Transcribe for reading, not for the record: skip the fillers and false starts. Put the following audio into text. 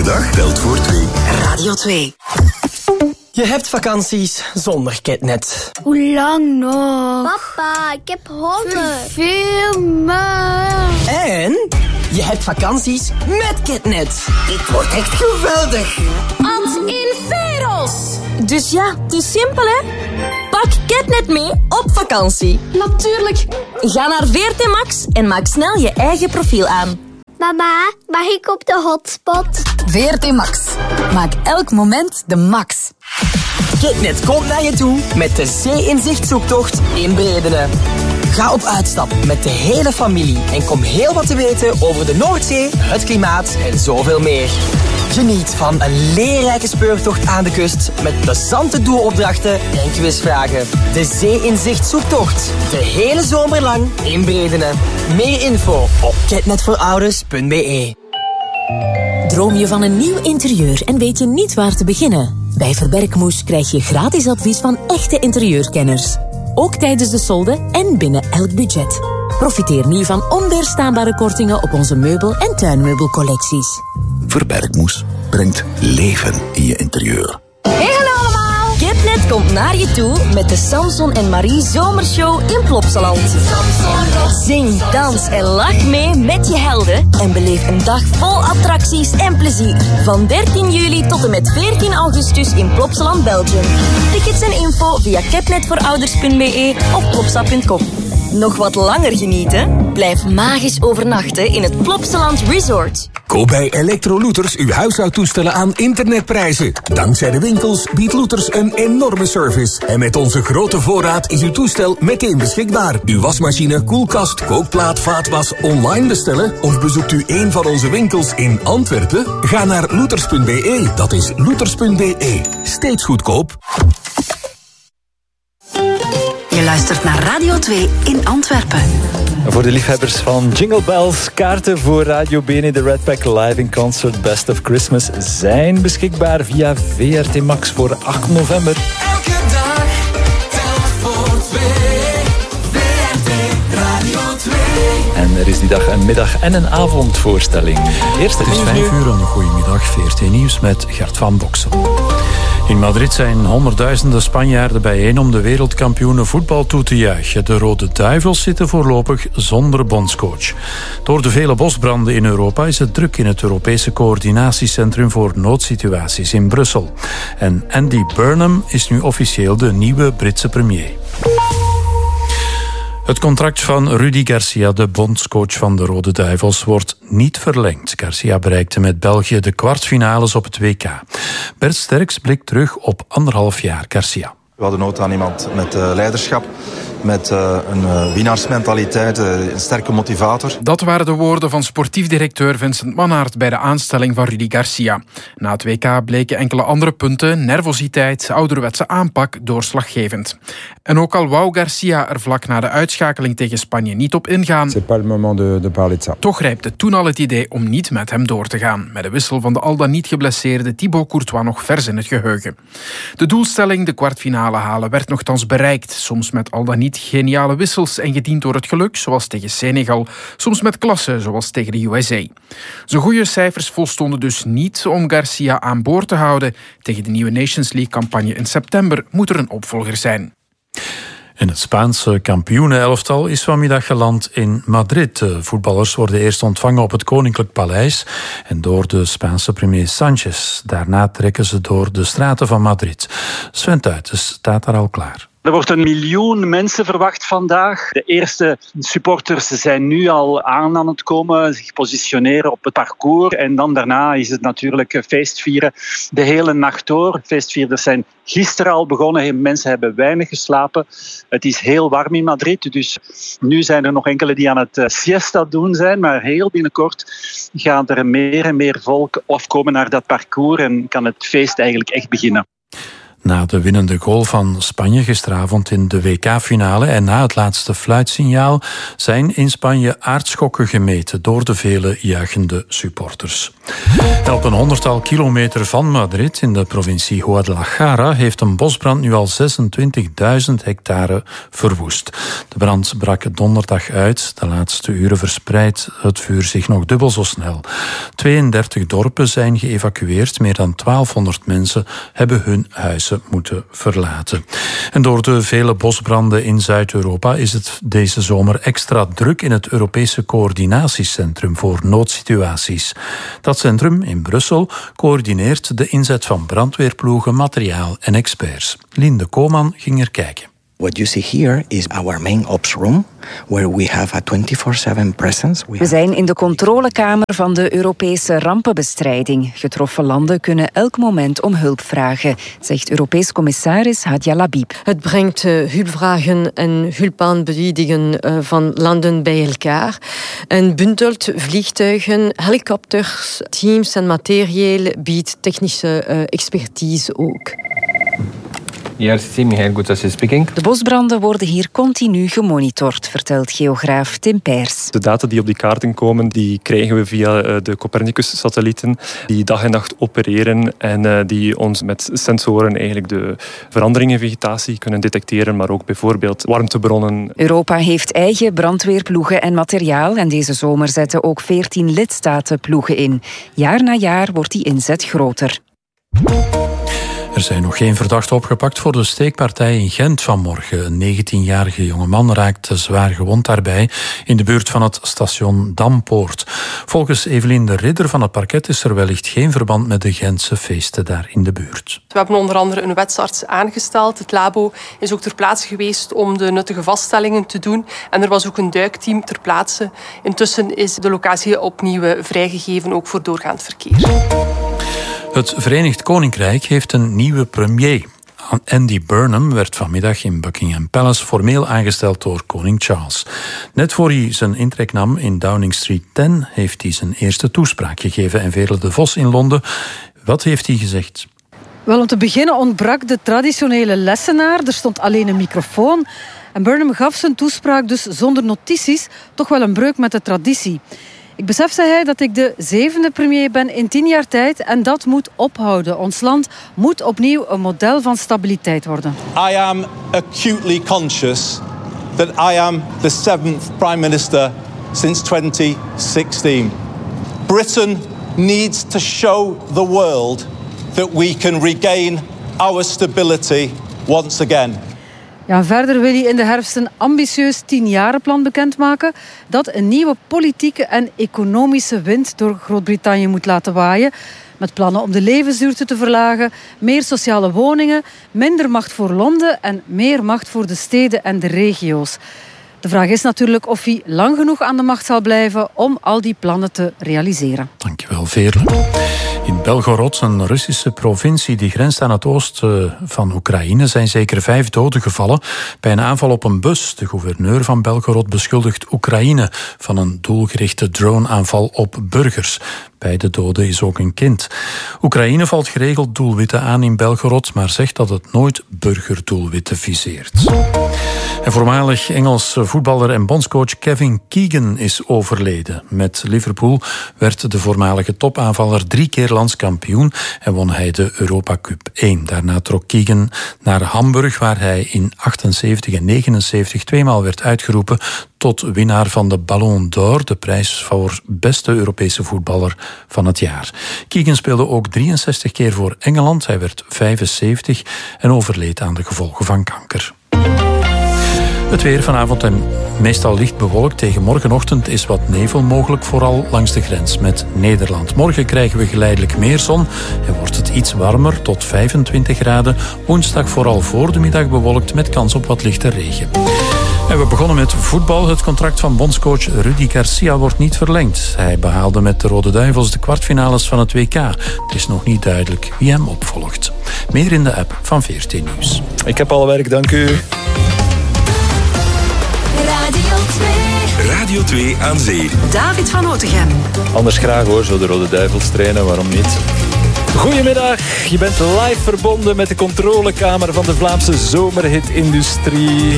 dag telt voor 2. Radio 2. Je hebt vakanties zonder Ketnet. Hoe lang nog? Papa, ik heb honger. Veel meer. En je hebt vakanties met Ketnet. Dit wordt echt geweldig. Ad Inferos. Dus ja, het is simpel hè. Pak Ketnet mee op vakantie. Natuurlijk. Ga naar VRT Max en maak snel je eigen profiel aan. Mama, mag ik op de hotspot? VRT Max. Maak elk moment de max. Ketnet komt naar je toe met de Zee-inzicht-zoektocht in Bredene. Ga op uitstap met de hele familie en kom heel wat te weten over de Noordzee, het klimaat en zoveel meer. Geniet van een leerrijke speurtocht aan de kust met plezante doelopdrachten en quizvragen. De Zee-inzicht-zoektocht. De hele zomer lang in Bredene. Meer info op ketnetvoorouders.be. Droom je van een nieuw interieur en weet je niet waar te beginnen? Bij Verbergmoes krijg je gratis advies van echte interieurkenners. Ook tijdens de solde en binnen elk budget. Profiteer nu van onweerstaanbare kortingen op onze meubel- en tuinmeubelcollecties. Verbergmoes brengt leven in je interieur. Hey, hallo allemaal! Ketnet komt naar je toe met de Samson en Marie Zomershow in Plopsaland. Zing, dans en lach mee met je helden en beleef een dag vol attracties en plezier. Van 13 juli tot en met 14 augustus in Plopsaland, Belgium. Tickets en info via ketnetvoorouders.be of plopsa.com. Nog wat langer genieten? Blijf magisch overnachten in het Plopsaland Resort. Koop bij Electro-Looters uw huishoudtoestellen aan internetprijzen. Dankzij de winkels biedt Looters een enorme service. En met onze grote voorraad is uw toestel meteen beschikbaar. Uw wasmachine, koelkast, kookplaat, vaatwas online bestellen? Of bezoekt u een van onze winkels in Antwerpen? Ga naar looters.be. Dat is looters.be. Steeds goedkoop. Je luistert naar Radio 2 in Antwerpen. Voor de liefhebbers van Jingle Bells, kaarten voor Radio Bene, de Red Pack Live in Concert Best of Christmas zijn beschikbaar via VRT Max voor 8 november. Elke dag telt voor 2. VRT Radio 2. En er is die dag een middag- en een avondvoorstelling. Eerst het is 5 uur, een goedemiddag, VRT Nieuws met Gert van Boksel. In Madrid zijn honderdduizenden Spanjaarden bijeen om de wereldkampioenen voetbal toe te juichen. De Rode Duivels zitten voorlopig zonder bondscoach. Door de vele bosbranden in Europa is het druk in het Europese coördinatiecentrum voor noodsituaties in Brussel. En Andy Burnham is nu officieel de nieuwe Britse premier. Het contract van Rudi Garcia, de bondscoach van de Rode Duivels, wordt niet verlengd. Garcia bereikte met België de kwartfinales op het WK. Bert Sterks blikt terug op 1,5 jaar Garcia. We hadden nood aan iemand met leiderschap, met een winnaarsmentaliteit, een sterke motivator. Dat waren de woorden van sportief directeur Vincent Mannaert bij de aanstelling van Rudi Garcia. Na het WK bleken enkele andere punten, nervositeit, ouderwetse aanpak, doorslaggevend. En ook al wou Garcia er vlak na de uitschakeling tegen Spanje niet op ingaan, toch rijpte toen al het idee om niet met hem door te gaan, met de wissel van de al dan niet geblesseerde Thibaut Courtois nog vers in het geheugen. De doelstelling, de kwartfinale halen, werd nogthans bereikt, soms met al dan niet geniale wissels en gediend door het geluk, zoals tegen Senegal, soms met klasse, zoals tegen de USA. Zijn goede cijfers volstonden dus niet om Garcia aan boord te houden. Tegen de nieuwe Nations League-campagne in september moet er een opvolger zijn. En het Spaanse kampioenenelftal is vanmiddag geland in Madrid. De voetballers worden eerst ontvangen op het Koninklijk Paleis en door de Spaanse premier Sánchez. Daarna trekken ze door de straten van Madrid. Sven Tuitens staat daar al klaar. Er wordt 1 miljoen mensen verwacht vandaag. De eerste supporters zijn nu al aan het komen, zich positioneren op het parcours. En dan daarna is het natuurlijk feestvieren de hele nacht door. Feestvierders zijn gisteren al begonnen. Mensen hebben weinig geslapen. Het is heel warm in Madrid. Dus nu zijn er nog enkele die aan het siesta doen zijn. Maar heel binnenkort gaat er meer en meer volk afkomen naar dat parcours. En kan het feest eigenlijk echt beginnen. Na de winnende goal van Spanje gisteravond in de WK-finale en na het laatste fluitsignaal zijn in Spanje aardschokken gemeten door de vele juichende supporters. En op een 100-tal kilometer van Madrid in de provincie Guadalajara heeft een bosbrand nu al 26.000 hectare verwoest. De brand brak donderdag uit. De laatste uren verspreidt het vuur zich nog dubbel zo snel. 32 dorpen zijn geëvacueerd. Meer dan 1200 mensen hebben hun huizen moeten verlaten. En door de vele bosbranden in Zuid-Europa is het deze zomer extra druk in het Europese coördinatiecentrum voor noodsituaties. Dat centrum in Brussel coördineert de inzet van brandweerploegen, materiaal en experts. Linde Koman ging er kijken. What you see here is our main ops room, where we have a 24/7 presence. We zijn in de controlekamer van de Europese rampenbestrijding. Getroffen landen kunnen elk moment om hulp vragen, zegt Europees commissaris Hadja Labib. Het brengt hulpvragen en hulpaanbiedingen van landen bij elkaar en bundelt vliegtuigen, helikopters, teams en biedt technische expertise ook. IRCC, Michael Gutsace speaking. De bosbranden worden hier continu gemonitord, vertelt geograaf Tim Peers. De data die op die kaarten komen, die krijgen we via de Copernicus-satellieten, die dag en nacht opereren en die ons met sensoren eigenlijk de veranderingen in vegetatie kunnen detecteren, maar ook bijvoorbeeld warmtebronnen. Europa heeft eigen brandweerploegen en materiaal en deze zomer zetten ook 14 lidstaten ploegen in. Jaar na jaar wordt die inzet groter. Er zijn nog geen verdachten opgepakt voor de steekpartij in Gent vanmorgen. Een 19-jarige jongeman raakte zwaar gewond daarbij in de buurt van het station Dampoort. Volgens Evelien de Ridder van het parket is er wellicht geen verband met de Gentse feesten daar in de buurt. We hebben onder andere een wetsarts aangesteld. Het labo is ook ter plaatse geweest om de nuttige vaststellingen te doen. En er was ook een duikteam ter plaatse. Intussen is de locatie opnieuw vrijgegeven, ook voor doorgaand verkeer. Het Verenigd Koninkrijk heeft een nieuwe premier. Andy Burnham werd vanmiddag in Buckingham Palace formeel aangesteld door koning Charles. Net voor hij zijn intrek nam in Downing Street 10 heeft hij zijn eerste toespraak gegeven en Veerle de Vos in Londen. Wat heeft hij gezegd? Wel, om te beginnen ontbrak de traditionele lessenaar. Er stond alleen een microfoon. En Burnham gaf zijn toespraak dus zonder notities, toch wel een breuk met de traditie. Ik besef, zei hij, dat ik de 7e premier ben in 10 jaar tijd en dat moet ophouden. Ons land moet opnieuw een model van stabiliteit worden. I am acutely conscious that I am the 7th prime minister since 2016. Britain needs to show the world that we can regain our stability once again. Ja, verder wil hij in de herfst een ambitieus 10-jarenplan bekendmaken dat een nieuwe politieke en economische wind door Groot-Brittannië moet laten waaien. Met plannen om de levensduurte te verlagen, meer sociale woningen, minder macht voor Londen en meer macht voor de steden en de regio's. De vraag is natuurlijk of hij lang genoeg aan de macht zal blijven om al die plannen te realiseren. Dankjewel, Veerle. In Belgorod, een Russische provincie die grenst aan het oosten van Oekraïne, zijn zeker 5 doden gevallen bij een aanval op een bus. De gouverneur van Belgorod beschuldigt Oekraïne van een doelgerichte droneaanval op burgers. Bij de doden is ook een kind. Oekraïne valt geregeld doelwitten aan in Belgorod, maar zegt dat het nooit burgerdoelwitten viseert. En voormalig Engels voetballer en bondscoach Kevin Keegan is overleden. Met Liverpool werd de voormalige topaanvaller 3 keer landskampioen en won hij de Europa Cup 1. Daarna trok Keegan naar Hamburg, waar hij in 78 en 79 tweemaal werd uitgeroepen tot winnaar van de Ballon d'Or, de prijs voor beste Europese voetballer van het jaar. Keegan speelde ook 63 keer voor Engeland. Hij werd 75 en overleed aan de gevolgen van kanker. Het weer vanavond en meestal licht bewolkt. Tegen morgenochtend is wat nevel mogelijk, vooral langs de grens met Nederland. Morgen krijgen we geleidelijk meer zon en wordt het iets warmer, tot 25 graden. Woensdag vooral voor de middag bewolkt met kans op wat lichte regen. En we begonnen met voetbal. Het contract van bondscoach Rudi Garcia wordt niet verlengd. Hij behaalde met de Rode Duivels de kwartfinales van het WK. Het is nog niet duidelijk wie hem opvolgt. Meer in de app van VRT Nieuws. Ik heb alle werk, dank u. Radio 2 aan zee. David van Otegem. Anders graag hoor, zo de Rode Duivels trainen, waarom niet? Goedemiddag, je bent live verbonden met de controlekamer van de Vlaamse zomerhitindustrie.